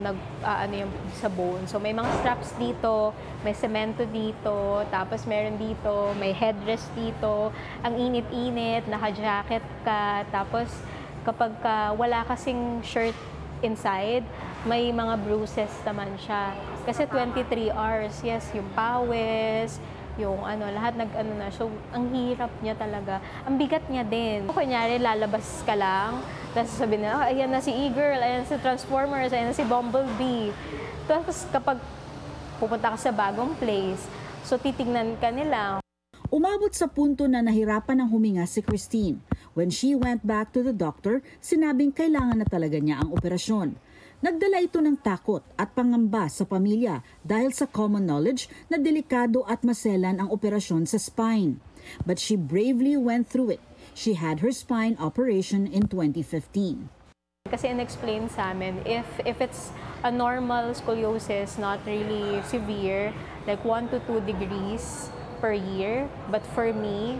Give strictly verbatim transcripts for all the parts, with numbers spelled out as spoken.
nag ah, ano yung sa bone. So may mga straps dito, may semento dito, tapos meron dito, may headrest dito. Ang init-init, naka-jacket ka, tapos kapag ka wala kasing shirt inside, may mga bruises naman siya. Kasi twenty-three hours, yes, yung pawis, yung ano, lahat nag-ano na. So, ang hirap niya talaga. Ang bigat niya din. Kunyari, lalabas ka lang, tapos sabihin na, oh, ayan na si E-Girl, ayan si Transformers, ayan na si Bumblebee. Tapos kapag pupunta ka sa bagong place, so titignan ka nila. Umabot sa punto na nahirapan ng huminga si Christine. When she went back to the doctor, sinabing kailangan na talaga niya ang operasyon. Nagdala ito ng takot at pangamba sa pamilya dahil sa common knowledge na delikado at maselan ang operasyon sa spine. But she bravely went through it. She had her spine operation in twenty fifteen. Kasi in-explain sa amin, if, if it's a normal scoliosis, not really severe, like one to two degrees per year. But for me,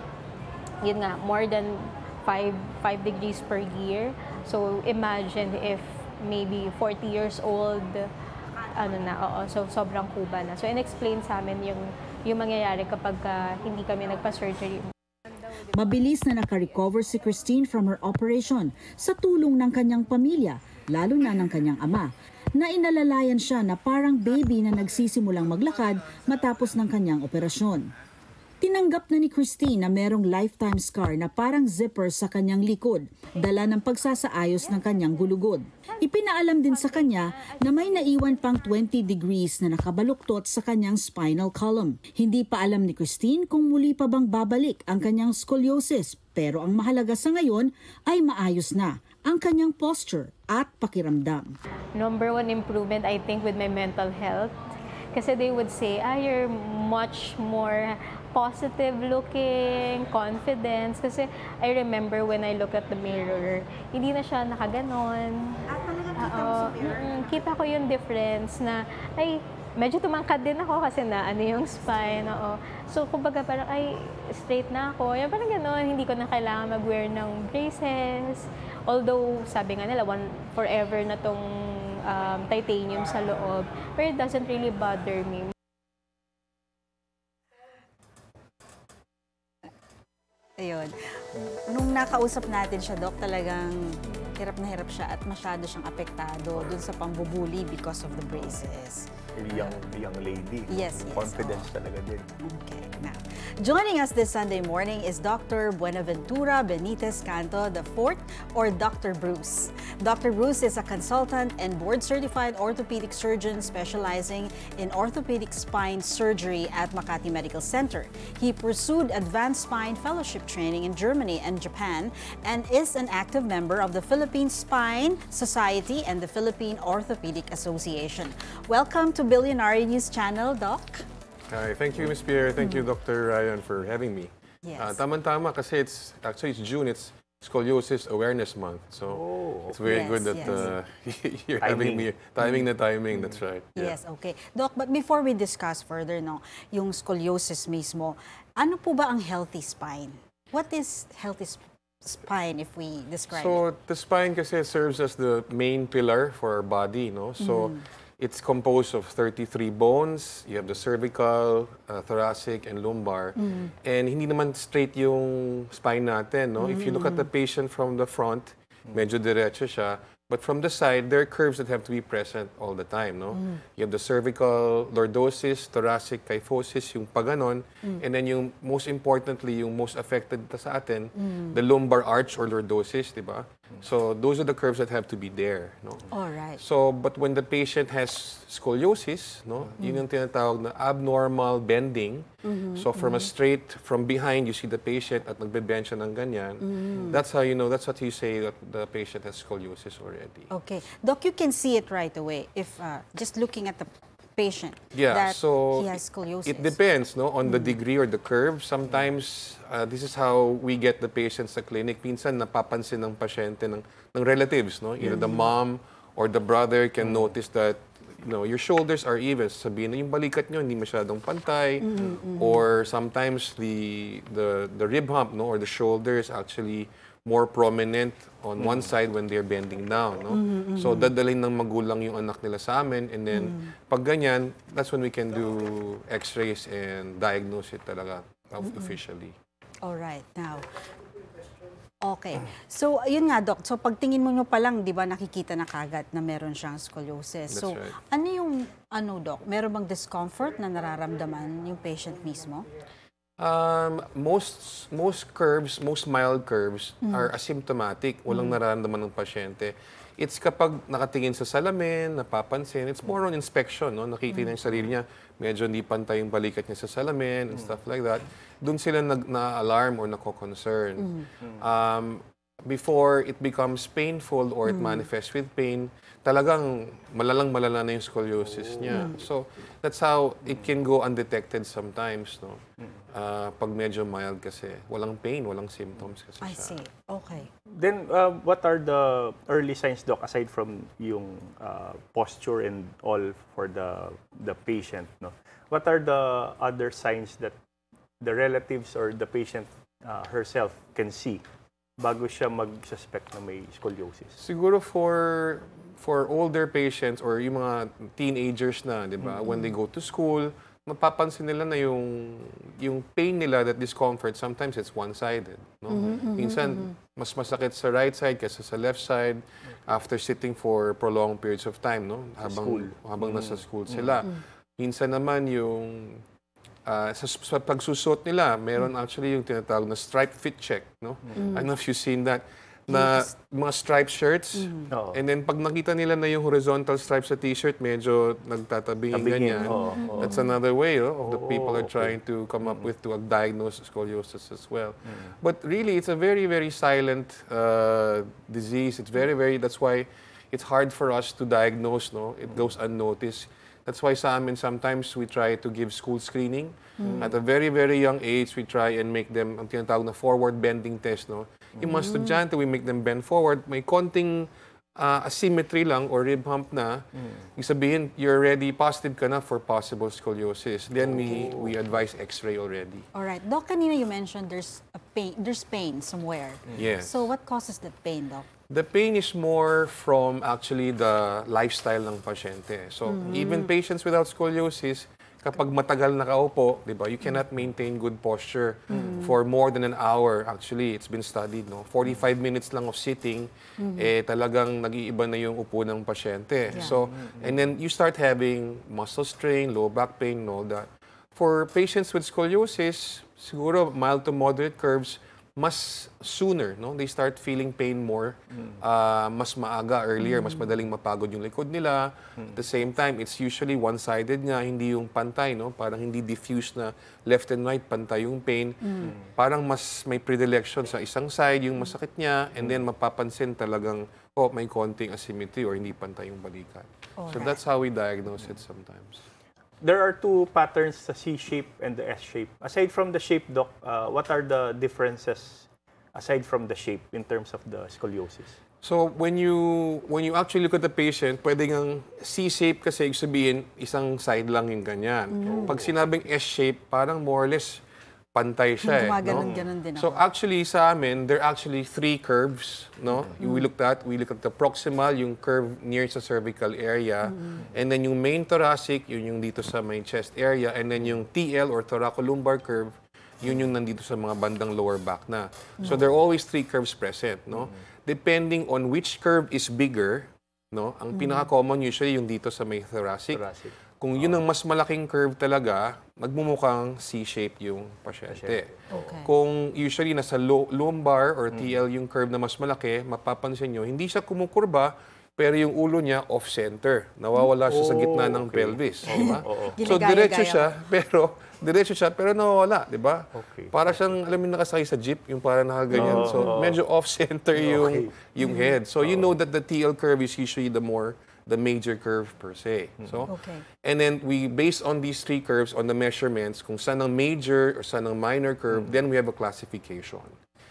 yun nga, more than five, five degrees per year. So imagine if maybe forty years old, ano na, oo, so sobrang kuba na. So in-explain sa amin yung, yung mangyayari kapag uh, hindi kami nagpa-surgery. Mabilis na nakarecover si Christine from her operation sa tulong ng kanyang pamilya, lalo na ng kanyang ama, na inalalayan siya na parang baby na nagsisimulang maglakad matapos ng kanyang operasyon. Tinanggap na ni Christine na merong lifetime scar na parang zipper sa kanyang likod, dala ng pagsasaayos ng kanyang gulugod. Ipinaalam din sa kanya na may naiwan pang twenty degrees na nakabaluktot sa kanyang spinal column. Hindi pa alam ni Christine kung muli pa bang babalik ang kanyang scoliosis, pero ang mahalaga sa ngayon ay maayos na ang kanyang posture at pakiramdam. Number one improvement, I think, with my mental health. Kasi they would say, ah, you're much more positive looking, confidence. Kasi I remember when I look at the mirror, hindi na siya nakaganon. Ah, talagang kita mo Oo, sa mirror? mm, kita ko yung difference na, ay, medyo tumangkad din ako kasi na ano yung spine, oo. So, kumbaga parang, ay, straight na ako. Yan, parang gano'n, hindi ko na kailangan mag-wear ng braces. Although, sabi nga nila, one, forever na tong um, titanium sa loob. Pero it doesn't really bother me. Ayun. Nung nakausap natin siya, Doc, talagang hirap na hirap siya at masyado siyang apektado dun sa pambubuli because of the braces. Young, young lady. Yes, yes. Confidence talaga din. Okay, now, joining us this Sunday morning is Doctor Buenaventura Benitez Canto the fourth, or Doctor Bruce. Doctor Bruce is a consultant and board-certified orthopedic surgeon specializing in orthopedic spine surgery at Makati Medical Center. He pursued advanced spine fellowship training in Germany and Japan and is an active member of the Philippine Spine Society and the Philippine Orthopedic Association. Welcome to Billionaire News Channel, Doc. Hi, thank you, Miz Pierre. Thank you, Doctor Ryan, for having me. Yes. Uh, Tama-tama kasi it's, actually it's June, it's Scoliosis Awareness Month. So Oh, it's very yes, good that yes. uh, you're having me. Timing na timing, that's right. Yeah. Yes, okay. Doc, but before we discuss further, no, yung scoliosis mismo, ano po ba ang healthy spine? What is healthy sp- spine if we describe it? So the spine kasi serves as the main pillar for our body, no? So it's composed of thirty-three bones. You have the cervical, uh, thoracic, and lumbar. And hindi naman straight yung spine natin, no? If you look at the patient from the front, medyo diretso siya. But from the side, there are curves that have to be present all the time, no? You have the cervical lordosis, thoracic kyphosis, yung paganon, and then yung most importantly, yung most affected sa atin, the lumbar arch or lordosis, di ba? So those are the curves that have to be there, no? All right. So, but when the patient has scoliosis, no, yun yung tinatawag na abnormal bending. So from a straight, from behind, you see the patient at nagbe-bend siya ng ganyan. That's how you know, that's what you say that the patient has scoliosis already. Okay. Doc, you can see it right away if uh, just looking at the patient Yeah, that so he has scoliosis. it depends, no, on the degree or the curve. Sometimes uh, this is how we get the patients sa clinic. Minsan napapansin ng pasyente ng, ng relatives, no, either the mom or the brother can notice that, you know, your shoulders are even. Sabihin na yung balikat nyo hindi masyadong pantay, or sometimes the the the rib hump, no, or the shoulder is actually more prominent on one side when they're bending down, no? So dadalhin ng magulang yung anak nila sa amin, and then pag ganyan, that's when we can do x-rays and diagnose it talaga officially. All right, now. Okay. So, ayun nga, Doc. So, pagtingin mo nyo pa lang, di ba, nakikita na kagad na meron siyang scoliosis. That's So, right. ano yung, ano, Doc? Meron bang discomfort na nararamdaman yung patient mismo? Um, most most curves, most mild curves are asymptomatic. Walang nararamdaman ng pasyente. It's kapag nakatingin sa salamin, napapansin, it's more on inspection, no? Nakikita niya yung sarili niya, medyo hindi pantay yung balikat niya sa salamin and stuff like that. Doon sila nag na-alarm or nako-concern. Um, before it becomes painful or it manifests with pain, talagang malalang malala na yung scoliosis niya. So, that's how it can go undetected sometimes, no? Uh, pag medyo mild kasi, walang pain, walang symptoms kasi I siya. see. Okay. Then, uh, what are the early signs, Doc, aside from yung uh, posture and all for the the patient, no? What are the other signs that the relatives or the patient uh, herself can see bago siya mag-suspect na may scoliosis? Siguro for for older patients or yung mga teenagers na, 'di ba, when they go to school, mapapansin nila na yung yung pain nila, that discomfort, sometimes it's one-sided, no? Minsan mas masakit sa right side kaysa sa left side after sitting for prolonged periods of time, no? Habang school. habang nasa school sila. Minsan naman yung ah, sa, sa pagsusot nila, meron actually yung tinatawag na stripe fit check, no? I don't know if you've seen that, na mga striped shirts. Oo. And then pag nakita nila na yung horizontal stripes sa t-shirt, medyo nagtatabing Tabingin, ganyan. oo, oo. That's another way, oh, of the people are okay. trying to come up with to diagnose scoliosis as well. But really, it's a very, very silent uh, disease. It's very, very, that's why it's hard for us to diagnose, no? It goes unnoticed. That's why sa amin, sometimes we try to give school screening. At a very, very young age, we try and make them, ang tinatawag na forward bending test, no? Yung mga estudyante, we make them bend forward. May konting uh, asymmetry lang or rib hump na. Yung sabihin, you're already positive ka na for possible scoliosis. Then we we advise x-ray already. All right. Doc, kanina you mentioned there's a pain, there's pain somewhere. Yes. So, what causes that pain, Doc? The pain is more from actually the lifestyle ng pasyente. So, even patients without scoliosis, kapag matagal nakaupo, di ba, you cannot maintain good posture for more than an hour. Actually, it's been studied, no? forty-five minutes lang of sitting, eh talagang nag-iiba na yung upo ng pasyente. So, and then you start having muscle strain, low back pain, and all that. For patients with scoliosis, siguro mild to moderate curves, mas sooner, no? They start feeling pain more, uh, mas maaga, earlier, mas madaling mapagod yung likod nila. At the same time, it's usually one-sided nga, hindi yung pantay, no? Parang hindi diffuse na left and right, pantay yung pain. Parang mas may predilection sa isang side, yung masakit niya, and then mapapansin talagang, oh, may konting asymmetry or hindi pantay yung balikat. So that's how we diagnose it sometimes. There are two patterns, the C-shape and the S-shape. Aside from the shape, Doc, uh, what are the differences aside from the shape in terms of the scoliosis? So when you when you actually look at the patient, pwede ngang C-shape kasi ibig sabihin isang side lang yung ganyan. Pag sinabing S-shape, parang more or less pantay siya eh. No? Gumaganon-ganon din So ako. actually sa amin, there are actually three curves, no? We looked at, we looked at the proximal, yung curve near sa cervical area, and then yung main thoracic, yun yung dito sa may chest area, and then yung T L or thoracolumbar curve, yun yung nandito sa mga bandang lower back na. So there are always three curves present, no? Depending on which curve is bigger, no? Ang pinaka-common usually yung dito sa may thoracic. Thoracic. Kung yun ang mas malaking curve talaga, magmumukhang C-shape yung pasyente. Okay. Kung usually nasa lo- lumbar or T L yung curve na mas malaki, mapapansin nyo, hindi siya kumukurba, pero yung ulo niya off-center. Nawawala siya sa gitna ng okay. pelvis. Di ba? Oo. So, Ginagaya-gaya diretso ko. siya, pero diretso siya, pero nawawala, di ba? Okay. Para siyang, alam mo, nakasakay sa jeep, yung para nakaganyan. Oo, So, oo. medyo off-center yung, Okay. yung head. So, you know that the T L curve is usually the more, the major curve per se. So, Okay. and then we, based on these three curves, on the measurements, kung saan ang major or saan ang minor curve, then we have a classification.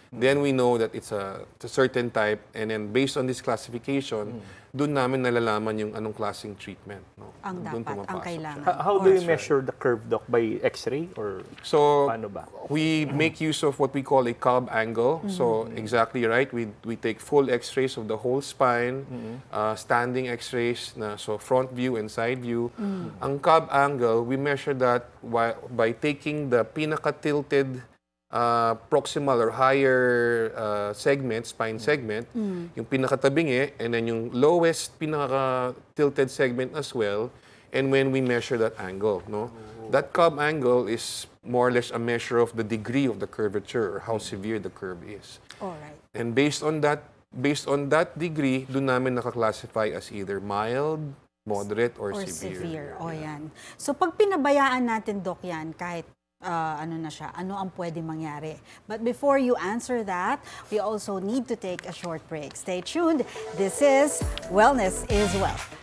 then we know that it's a, it's a certain type, and then based on this classification, doon namin nalalaman yung anong klaseng treatment. No? Ang Doon dapat, ang pumapasok kailangan. siya. How, how do you measure the curve, Doc? By X-ray or So, paano ba? we make use of what we call a Cobb angle. So, exactly right. We we take full X-rays of the whole spine, uh, standing X-rays, na, so front view and side view. Ang Cobb angle, we measure that by, by taking the pinaka-tilted uh, proximal or higher uh, segment, spine segment, yung pinakatabingi, and then yung lowest pinaka-tilted segment as well, and when we measure that angle, no? That Cobb angle is more or less a measure of the degree of the curvature or how severe the curve is. Alright. And based on that, based on that degree, doon namin nakaklasify as either mild, moderate, or, Or severe. severe. O yan. So pag pinabayaan natin, Doc, yan, kahit uh, ano na siya, ano ang pwede mangyari. But before you answer that, we also need to take a short break. Stay tuned. This is Wellness is Wealth.